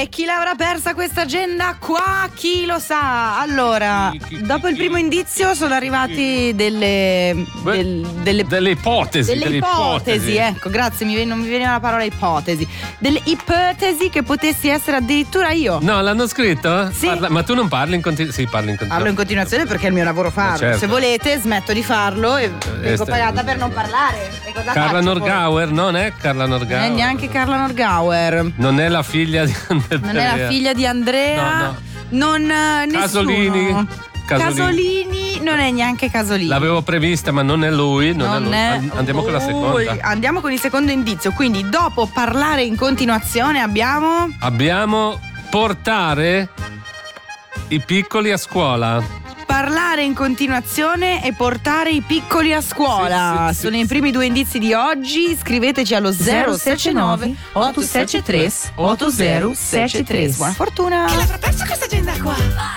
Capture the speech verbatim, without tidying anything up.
E chi l'avrà persa questa agenda qua? Chi lo sa? Allora, Chi, chi, dopo il chi, primo chi, indizio sono arrivati delle Beh, del- delle delle ipotesi. delle delle ipotesi, ecco, grazie, mi ven- non mi veniva la parola ipotesi. Delle ipotesi che potessi essere addirittura io. No, l'hanno scritto? Sì. Parla- ma tu non parli in continuazione? Sì, parli in continuazione. Parlo in continuazione perché è il mio lavoro farlo. certo. Se volete, smetto di farlo e vengo sta- pagata per non parlare. E cosa Carla faccio, poi? Norgauer, non è Carla Non Norgauer. è neanche Carla Norgauer. Non è la figlia di Andrea. Non è la figlia di Andrea. No, no. Non eh, nessuno. Casolini. Casolini. Casolini non è neanche Casolini. L'avevo prevista, ma non è lui. Non, Non è è lui. An- Andiamo con la lui. seconda. Andiamo con il secondo indizio. Quindi, dopo parlare in continuazione, abbiamo. Abbiamo portare i piccoli a scuola. Parlare in continuazione e portare i piccoli a scuola. Sì, sì, Sono sì, i primi due indizi di oggi. Scriveteci allo zero sette nove otto sette tre otto zero sette tre. Buona fortuna. Chi l'avrà persa questa agenda qua?